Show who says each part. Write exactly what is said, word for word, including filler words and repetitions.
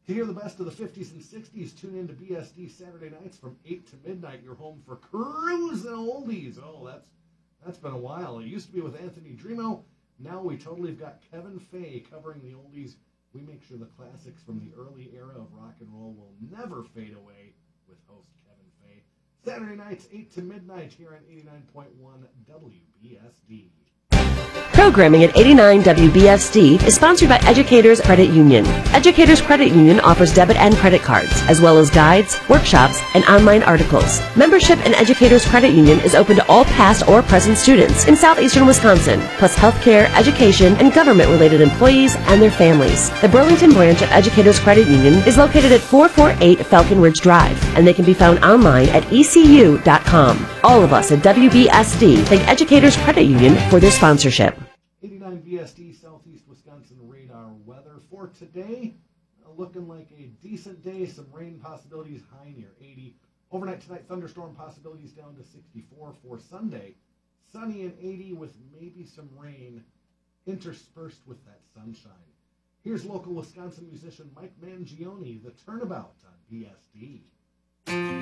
Speaker 1: To hear the best of the fifties and sixties, tune in to B S D Saturday nights from eight to midnight. You're home for cruising oldies. Oh, that's that's been a while. It used to be with Anthony Dremo. Now we totally have got Kevin Fay covering the oldies. We make sure the classics from the early era of rock and roll will never fade away with host Kevin Fay. Saturday nights, eight to midnight here on eighty-nine point one W B S D.
Speaker 2: Programming at eighty-nine W B S D is sponsored by Educators Credit Union. Educators Credit Union offers debit and credit cards, as well as guides, workshops, and online articles. Membership in Educators Credit Union is open to all past or present students in southeastern Wisconsin, plus healthcare, education, and government-related employees and their families. The Burlington branch of Educators Credit Union is located at four forty-eight Falcon Ridge Drive, and they can be found online at E C U dot com. All of us at W B S D thank Educators Credit Union for their sponsorship.
Speaker 1: eighty-nine V S D Southeast Wisconsin radar weather for today. Uh, looking like a decent day. Some rain possibilities, high near eighty. Overnight tonight, thunderstorm possibilities down to sixty-four for Sunday. Sunny and eighty with maybe some rain interspersed with that sunshine. Here's local Wisconsin musician Mike Mangione, The Turnabout on B S D.